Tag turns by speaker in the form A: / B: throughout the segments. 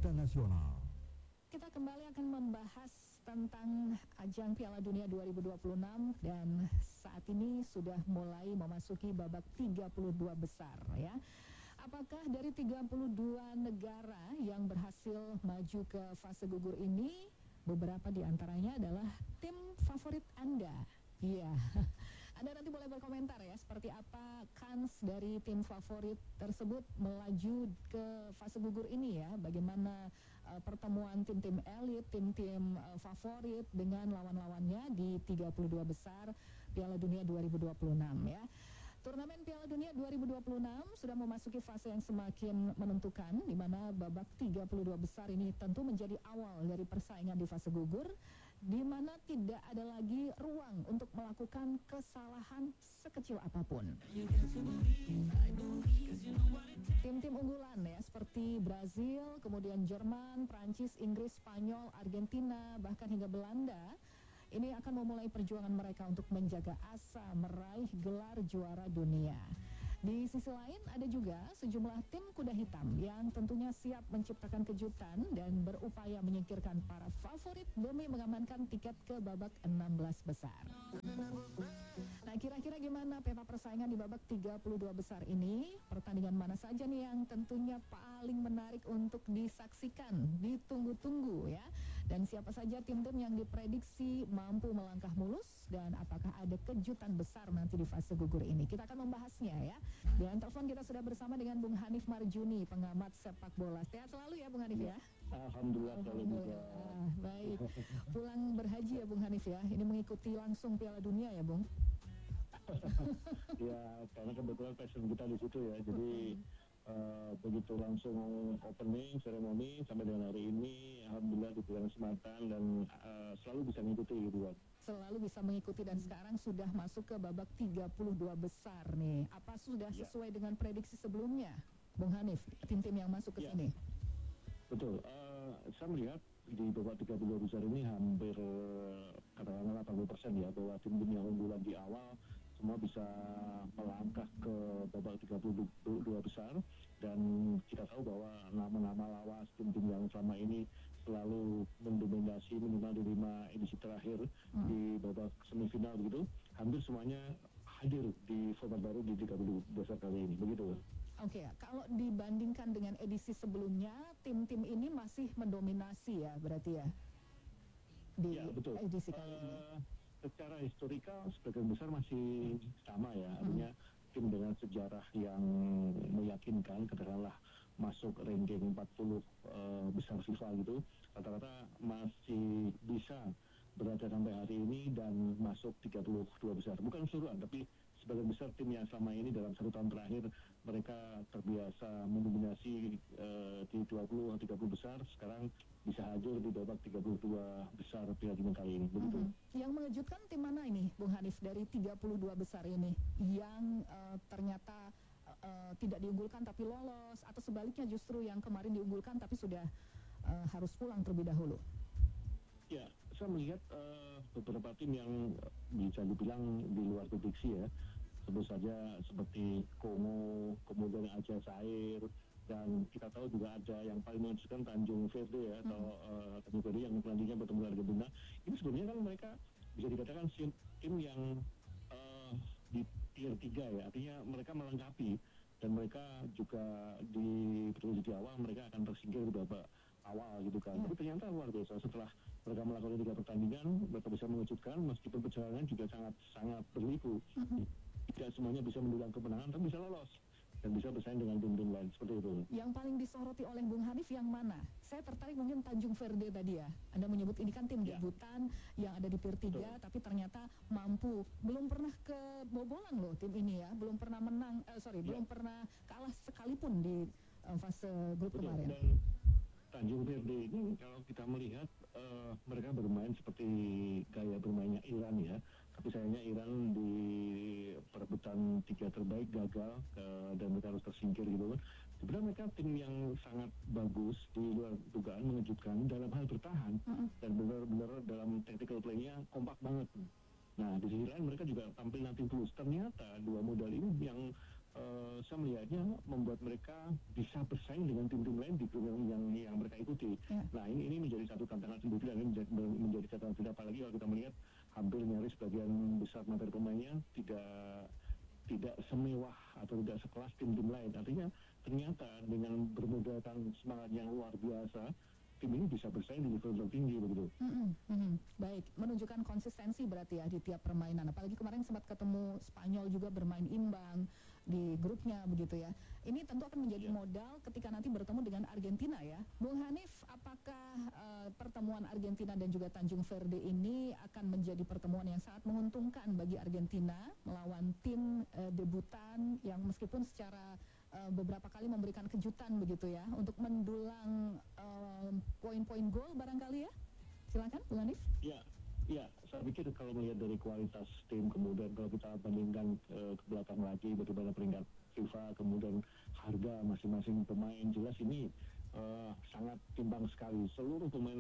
A: Berita Nasional.
B: Kita kembali akan membahas tentang ajang Piala Dunia 2026 dan saat ini sudah mulai memasuki babak 32 besar ya. Apakah dari 32 negara yang berhasil maju ke fase gugur ini, beberapa di antaranya adalah tim favorit Anda? Iya. Anda nanti boleh berkomentar ya, seperti apa kans dari tim favorit tersebut melaju ke fase gugur ini ya. Bagaimana pertemuan tim-tim elit, tim-tim favorit dengan lawan-lawannya di 32 besar Piala Dunia 2026 ya. Turnamen Piala Dunia 2026 sudah memasuki fase yang semakin menentukan, di mana babak 32 besar ini tentu menjadi awal dari persaingan di fase gugur, di mana tidak ada lagi ruang untuk melakukan kesalahan sekecil apapun. Tim-tim unggulan ya, seperti Brazil, kemudian Jerman, Prancis, Inggris, Spanyol, Argentina, bahkan hingga Belanda, ini akan memulai perjuangan mereka untuk menjaga asa meraih gelar juara dunia. Di sisi lain ada juga sejumlah tim kuda hitam yang tentunya siap menciptakan kejutan dan berupaya menyingkirkan para favorit demi mengamankan tiket ke babak 16 besar. Nah, kira-kira gimana peta persaingan di babak 32 besar ini? Pertandingan mana saja nih yang tentunya paling menarik untuk disaksikan, ditunggu-tunggu ya? Dan siapa saja tim-tim yang diprediksi mampu melangkah mulus, dan apakah ada kejutan besar nanti di fase gugur ini? Kita akan membahasnya ya. Dengan telepon kita sudah bersama dengan Bung Hanif Marjuni, pengamat sepak bola. Sehat selalu ya Bung Hanif ya?
C: Alhamdulillah selalu juga.
B: Baik. Pulang berhaji ya Bung Hanif ya? Ini mengikuti langsung Piala Dunia ya Bung?
C: Ya, karena kebetulan passion kita di situ ya. Jadi begitu langsung opening seremoni sampai dengan hari ini, alhamdulillah diberikan kesempatan dan selalu bisa mengikuti gitu kan.
B: Selalu bisa mengikuti dan sekarang sudah masuk ke babak 32 besar nih. Apa sudah sesuai dengan prediksi sebelumnya, Bung Hanif, tim-tim yang masuk ke sini?
C: Betul. Saya melihat di babak 32 besar ini hampir katakanlah 80% ya, bahwa tim-tim yang unggulan di awal semua bisa melangkah ke babak 32 besar, dan kita tahu bahwa nama-nama lawas tim-tim yang selama ini selalu mendominasi minimal di 5 edisi terakhir di babak semifinal begitu, hampir semuanya hadir di format baru di 32 besar kali ini, begitu.
B: Oke, kalau dibandingkan dengan edisi sebelumnya, tim-tim ini masih mendominasi ya, berarti ya? Di
C: betul.
B: Edisi kali ini.
C: Secara historikal sebagian besar masih sama ya, artinya tim dengan sejarah yang meyakinkan, katakanlah masuk ranking 40 besar FIFA gitu, rata-rata masih bisa berada sampai hari ini dan masuk 32 besar. Bukan keseluruhan, tapi sebagian besar tim yang selama ini dalam 1 tahun terakhir mereka terbiasa mendominasi di 20-30 besar, sekarang bisa hadir di babak 32 besar Piala Dunia kali ini, begitu.
B: Yang mengejutkan tim mana ini, Bung Hanif, dari 32 besar ini yang ternyata tidak diunggulkan tapi lolos, atau sebaliknya justru yang kemarin diunggulkan tapi sudah harus pulang terlebih dahulu?
C: Ya, saya melihat beberapa tim yang bisa dibilang di luar prediksi ya, sebut saja seperti Kongo, kemudian Aljazair, dan kita tahu juga ada yang paling mengejutkan Tanjung Verde ya, atau Tanjung Verde yang nantinya bertemu dengan Argentina. Ini sebenarnya kan mereka bisa dikatakan tim yang di tier 3 ya, artinya mereka melengkapi, dan mereka juga di prediksi awal mereka akan tersingkir di babak awal gitu kan. Tapi ternyata luar biasa, setelah mereka melakukan 3 pertandingan mereka bisa mengejutkan, meskipun perjalanan juga sangat berliku. Tidak semuanya bisa mendulang kemenangan, tapi bisa lolos dan bisa bersaing dengan tim-tim lain, seperti itu.
B: Yang paling disoroti oleh Bung Hanif yang mana? Saya tertarik mungkin Tanjung Verde tadi ya. Anda menyebut ini kan tim debutan yang ada di tier 3, tapi ternyata mampu. Belum pernah kebobolan loh tim ini ya. Belum pernah belum pernah kalah sekalipun di fase grup kemarin.
C: Dan Tanjung Verde ini kalau kita melihat mereka bermain seperti gaya bermainnya Iran ya, tapi sayangnya Iran di perebutan 3 terbaik gagal dan mereka harus tersingkir gitu kan. Sebenarnya mereka tim yang sangat bagus, di luar dugaan mengejutkan dalam hal bertahan, dan benar-benar dalam tactical play-nya kompak banget. Nah, di sisi lain mereka juga tampil nanti plus. Ternyata 2 modal ini yang saya melihatnya membuat mereka bisa bersaing dengan tim-tim lain di grup yang mereka ikuti. Nah ini menjadi satu tantangan sendiri dan ini menjadi catatan sendiri, apalagi kalau kita melihat hampir nyaris sebagian besar materi pemainnya tidak semewah atau tidak sekelas tim-tim lain. Artinya ternyata dengan bermodalkan semangat yang luar biasa, tim ini bisa bersaing di level tertinggi begitu.
B: Baik, menunjukkan konsistensi berarti ya di tiap permainan. Apalagi kemarin sempat ketemu Spanyol juga bermain imbang di grupnya begitu ya. Ini tentu akan menjadi modal ketika nanti bertemu dengan Argentina ya. Bung Hanif, apakah pertemuan Argentina dan juga Tanjung Verde ini akan menjadi pertemuan yang sangat menguntungkan bagi Argentina melawan tim debutan yang meskipun secara beberapa kali memberikan kejutan begitu ya untuk mendulang poin-poin gol barangkali ya? Silakan, Bung Hanif.
C: Ya, saya pikir kalau melihat dari kualitas tim, kemudian kalau kita bandingkan ke belakang lagi bagaimana peringkat FIFA, kemudian harga masing-masing pemain, jelas ini sangat timbang sekali. Seluruh pemain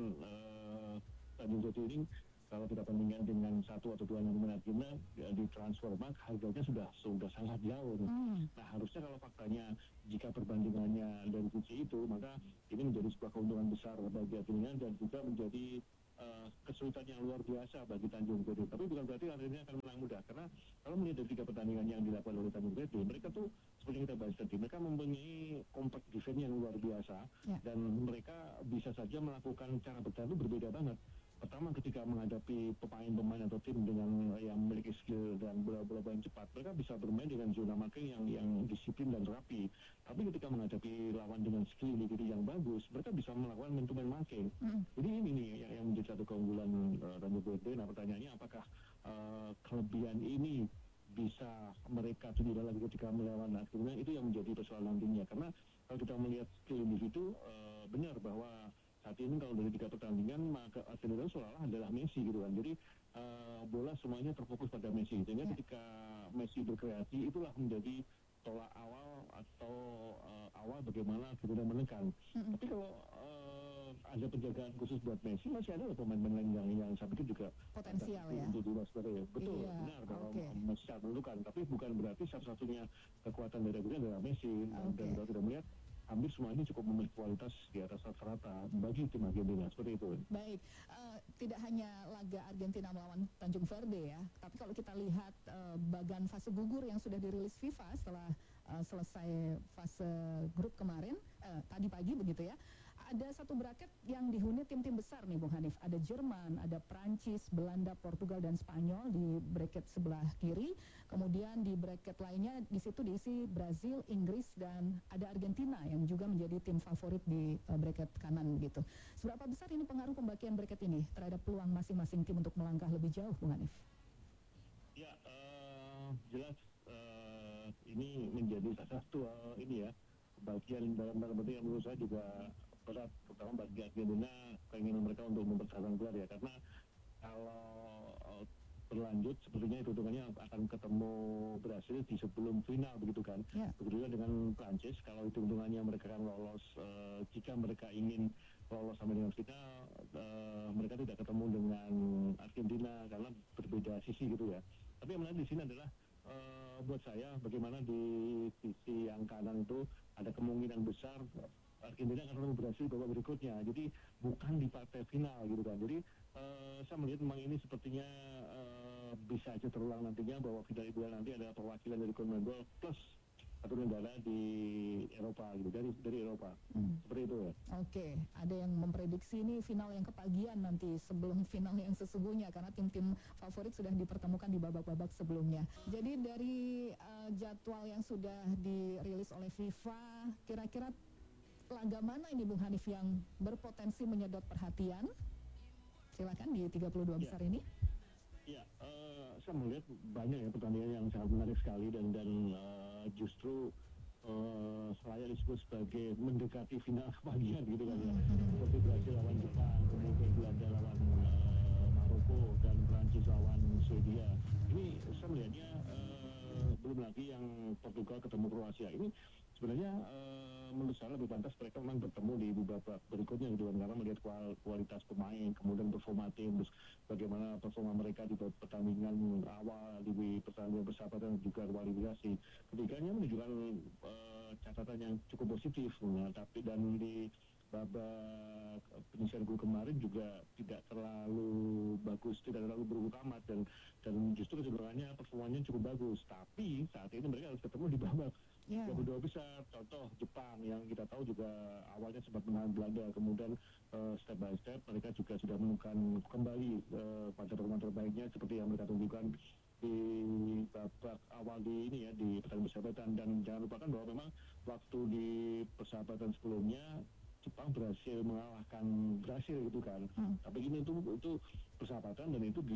C: Tanjung Jati ini kalau kita bandingkan dengan satu atau dua yang Argentina di Transfermarkt harganya sudah sangat jauh. Nah harusnya kalau faktanya jika perbandingannya dari sisi itu, maka ini menjadi sebuah keuntungan besar bagi Argentina dan juga menjadi kesulitan yang luar biasa bagi Tanjung Priok. Tapi bukan berarti Argentina akan menang mudah, karena kalau melihat dari 3 pertandingan yang dilakukan oleh Tanjung Priok, mereka tuh seperti kita bahas tadi, mereka mempunyai compact defense yang luar biasa dan mereka bisa saja melakukan cara bertahan itu berbeda banget. Pertama ketika menghadapi pemain-pemain atau tim dengan yang memiliki skill dan bola-bola yang cepat, mereka bisa bermain dengan zona marking yang disiplin dan rapi. Tapi ketika menghadapi lawan dengan skill individu yang bagus, mereka bisa melakukan man-to-man marking. Jadi ini nih yang menjadi satu keunggulan Tanjung Priok. Nah pertanyaannya apakah kelebihan ini bisa mereka tunjukkan lagi ketika melawan Argentina, itu yang menjadi persoalan nantinya. Karena kalau kita melihat skill individu, benar bahwa saat ini kalau dari 3 pertandingan maka Argentina seolah-olah adalah Messi gitu kan. Jadi bola semuanya terfokus pada Messi. Sehingga ketika Messi berkreasi, itulah menjadi tolak awal atau awal bagaimana Argentina menekan. Tapi kalau ada penjagaan khusus buat Messi, masih ada pemain-pemain yang saya pikir juga
B: potensial ya.
C: Untuk diwaspadai. Betul, benar bahwa Messi sangat menentukan. Tapi bukan berarti satu-satunya kekuatan dari Argentina adalah Messi. Dan kalau kita melihat hampir semua ini cukup memiliki kualitas di atas rata-rata bagi tim Argentina, seperti itu.
B: Baik, tidak hanya laga Argentina melawan Tanjung Verde ya, tapi kalau kita lihat bagan fase gugur yang sudah dirilis FIFA setelah selesai fase grup kemarin, tadi pagi begitu ya, ada satu bracket yang dihuni tim-tim besar nih Bung Hanif. Ada Jerman, ada Prancis, Belanda, Portugal, dan Spanyol di bracket sebelah kiri. Kemudian di bracket lainnya di situ diisi Brazil, Inggris, dan ada Argentina yang juga menjadi tim favorit di bracket kanan begitu. Seberapa besar ini pengaruh pembagian bracket ini terhadap peluang masing-masing tim untuk melangkah lebih jauh, Bung Hanif?
C: Ya, jelas ini menjadi salah satu ini ya bagian dalam arti yang menurut saya juga berat, terutama bagi Argentina, keinginan mereka untuk mempertahankan gelar ya, karena kalau berlanjut sepertinya hitungannya akan ketemu Brasil di sebelum final begitu kan. Begitu juga dengan Prancis, kalau hitungannya mereka akan lolos, jika mereka ingin lolos sampai dengan final, mereka tidak ketemu dengan Argentina karena berbeda sisi gitu ya. Tapi yang menarik di sini adalah buat saya bagaimana di sisi yang kanan itu ada kemungkinan besar Argentina akan ketemu Brasil babak berikutnya. Jadi bukan di partai final gitu kan. Jadi saya melihat memang ini sepertinya bisa aja terulang nantinya, bahwa final ideal nanti adalah perwakilan dari CONMEBOL plus satu negara di Eropa gitu, dari Eropa. Seperti itu ya.
B: Oke, ada yang memprediksi ini final yang kepagian nanti sebelum final yang sesungguhnya, karena tim-tim favorit sudah dipertemukan di babak-babak sebelumnya. Jadi dari jadwal yang sudah dirilis oleh FIFA, kira-kira laga mana ini Bung Hanif yang berpotensi menyedot perhatian? Silakan di 32 besar ini.
C: Ya, saya melihat banyak ya pertandingan yang sangat menarik sekali dan justru layak disebut sebagai mendekati final kepagian gitu kan ya. Seperti Brasil lawan Jepang, kemudian Belanda lawan Maroko, dan Prancis lawan Swedia. Ini saya melihatnya belum lagi yang Portugal ketemu Kroasia. Ini sebenarnya menurut saya lebih pantas mereka memang bertemu di babak berikutnya gitu kan, karena melihat kualitas pemain, kemudian performa tim, terus bagaimana performa mereka di pertandingan awal, di pertandingan persahabatan dan juga kualifikasi. Ketiganya menunjukkan catatan yang cukup positif, nah, tapi dan di babak penyisian gol kemarin juga tidak terlalu bagus, tidak terlalu buruk amat, dan justru kecenderungannya performanya cukup bagus. Tapi saat ini mereka harus ketemu di babak yang berdua besar, contoh Jepang yang kita tahu juga awalnya sempat menahan Belanda, kemudian step by step mereka juga sudah menemukan kembali pada performa terbaiknya seperti yang mereka tunjukkan di babak awal di ini ya, di pertandingan persahabatan. Dan jangan lupakan bahwa memang waktu di persahabatan sebelumnya Jepang berhasil mengalahkan Brasil gitu kan. Tapi ini itu persahabatan, dan itu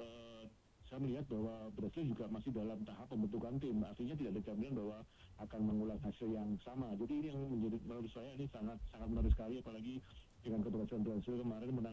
C: saya melihat bahwa Brasil juga masih dalam tahap pembentukan tim, artinya tidak ada jaminan bahwa akan mengulang hasil yang sama. Jadi ini yang menjadi, menurut saya ini sangat menarik sekali, apalagi dengan keberhasilan Brasil kemarin menang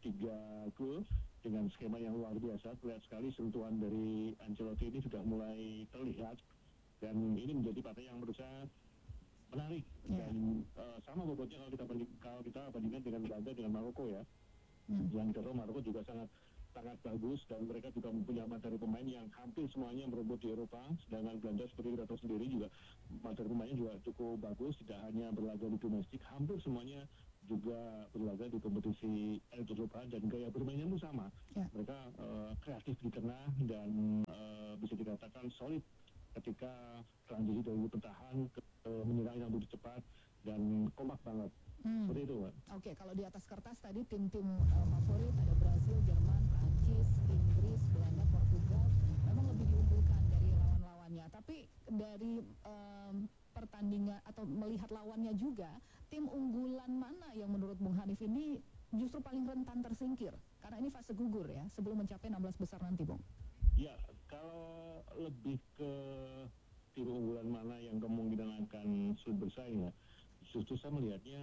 C: 3 gol dengan skema yang luar biasa. Terlihat sekali sentuhan dari Ancelotti ini sudah mulai terlihat, dan ini menjadi partai yang menurut saya menarik. Dan sama bobotnya kalau kita bandingkan dengan Belanda dengan Maroko ya. Yang kita tahu Maroko juga sangat bagus, dan mereka juga mempunyai materi pemain yang hampir semuanya merebut di Eropa. Sedangkan Belanda seperti kita tahu sendiri juga materi pemainnya juga cukup bagus, tidak hanya berlaga di domestik, hampir semuanya juga berlaga di kompetisi elit Eropa, dan gaya bermainnya pun sama. Mereka kreatif di tengah dan bisa dikatakan solid ketika transisi dari bertahan ke menyerang yang lebih cepat dan kompak banget. Seperti itu, Pak.
B: Oke, kalau di atas kertas tadi tim-tim favorit ada Brasil, Jerman, Prancis, Inggris, Belanda, Portugal memang lebih diunggulkan dari lawan-lawannya. Tapi dari pertandingan atau melihat lawannya juga, tim unggulan mana yang menurut Bung Hanif ini justru paling rentan tersingkir? Karena ini fase gugur ya, sebelum mencapai 16 besar nanti, Bung.
C: Ya, kalau lebih ke tim unggulan mana yang kemungkinan akan sulit bersaing ya, justru saya melihatnya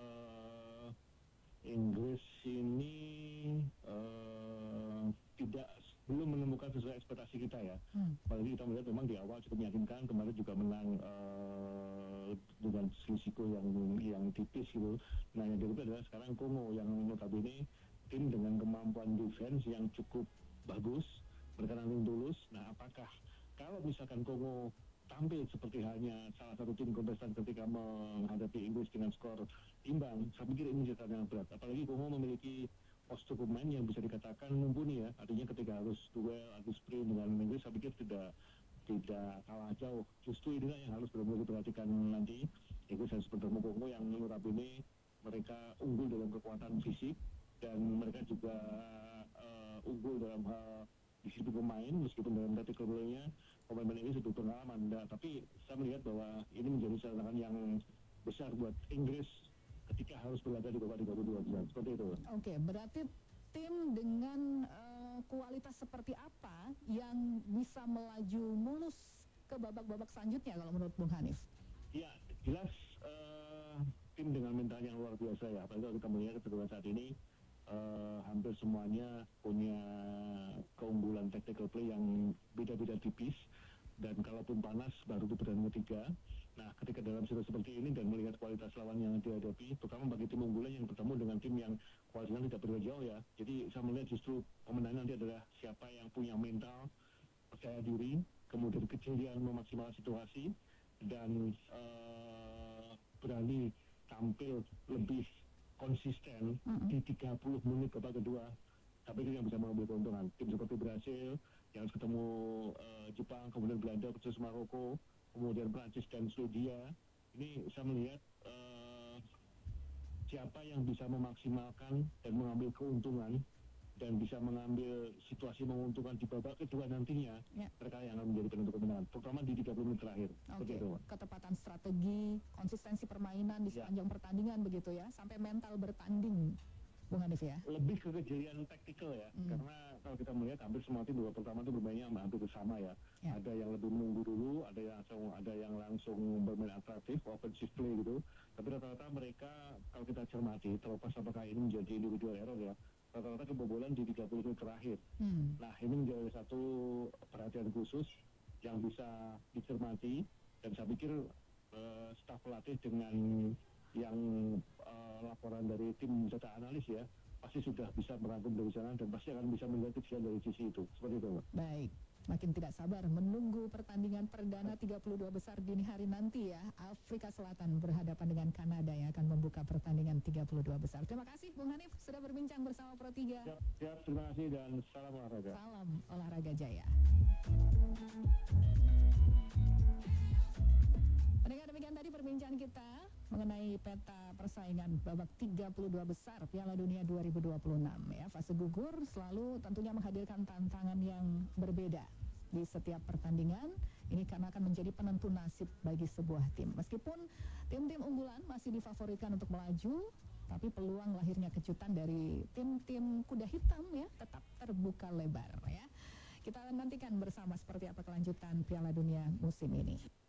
C: Inggris ini belum menemukan sesuai ekspektasi kita ya. Apalagi kita melihat memang di awal cukup meyakinkan, kemarin juga menang dengan selisih gol yang tipis gitu. Nah yang kedua adalah sekarang Kongo yang notabene tim dengan kemampuan defense yang cukup bagus, mereka nanti tulus. Nah apakah kalau misalkan Kongo tampil seperti hanya salah satu tim kontestan ketika menghadapi Inggris dengan skor imbang, saya pikir ini catatan yang berat. Apalagi Kongo memiliki postur pemain yang bisa dikatakan mumpuni ya, artinya ketika harus duel, harus sprint dengan Inggris, saya pikir tidak kalah jauh. Justru inilah yang harus benar-benar diperhatikan nanti. Inggris harus bertemu Kongo yang notabene mereka unggul dalam kekuatan fisik, dan mereka juga unggul dalam hal disiplin pemain, meskipun dalam tactical play-nya pemain-pemain ini sudah pengalaman. Tapi saya melihat bahwa ini menjadi tantangan yang besar buat Inggris ketika harus berlaga di babak 32 seperti itu.
B: Oke, berarti tim dengan kualitas seperti apa yang bisa melaju mulus ke babak-babak selanjutnya kalau menurut Bung Hanif?
C: Ya, jelas tim dengan mental yang luar biasa ya. Apalagi kalau kita melihat keseluruhan saat ini hampir semuanya punya keunggulan tactical play yang beda-beda tipis, dan kalaupun panas baru di pertandingan ketiga. Nah ketika dalam situasi seperti ini dan melihat kualitas lawan yang dihadapi, terutama bagi tim unggulan yang bertemu dengan tim yang kualitasnya tidak berbeda jauh ya, jadi saya melihat justru pemenang nanti adalah siapa yang punya mental percaya diri, kemudian kejelian memaksimalkan situasi, dan berani tampil lebih konsisten di 30 menit babak kedua. Tapi itu yang bisa mengambil keuntungan. Tim seperti Brasil yang harus ketemu Jepang, kemudian Belanda versus Maroko, kemudian Prancis dan Swedia. Ini saya melihat siapa yang bisa memaksimalkan dan mengambil keuntungan dan bisa mengambil situasi menguntungkan di babak kedua nantinya, mereka yang akan menjadi penentu kemenangan, terutama di 30 menit terakhir.
B: Oke, ketepatan strategi, konsistensi permainan di sepanjang pertandingan begitu ya, sampai mental bertanding, Bung Hanif ya? Lebih ke kejelian taktikal ya, karena kalau kita melihat hampir semua tim babak pertama itu bermainnya hampir sama ya. Ada yang lebih menunggu dulu, ada yang langsung bermain atraktif, offensive play gitu. Tapi rata-rata mereka kalau kita cermati, terlepas apakah ini menjadi individual error ya, rata-rata kebobolan di 30 menit terakhir. Nah ini menjadi satu perhatian khusus yang bisa dicermati, dan saya pikir
C: staf pelatih dengan yang laporan dari tim data analis ya, pasti sudah bisa merangkum dari sana dan pasti akan bisa melihat kejadian dari sisi itu. Seperti itu, Pak.
B: Baik, makin tidak sabar menunggu pertandingan perdana 32 besar dini hari nanti ya. Afrika Selatan berhadapan dengan Kanada yang akan membuka pertandingan 32 besar. Terima kasih Bung Hanif sudah berbincang bersama Pro 3.
C: Siap, terima kasih dan salam olahraga.
B: Salam olahraga jaya. Pendengar, demikian tadi perbincangan kita mengenai peta persaingan babak 32 besar Piala Dunia 2026 ya. Fase gugur selalu tentunya menghadirkan tantangan yang berbeda di setiap pertandingan. Ini karena akan menjadi penentu nasib bagi sebuah tim. Meskipun tim-tim unggulan masih difavoritkan untuk melaju, tapi peluang lahirnya kejutan dari tim-tim kuda hitam ya tetap terbuka lebar ya. Kita nantikan bersama seperti apa kelanjutan Piala Dunia musim ini.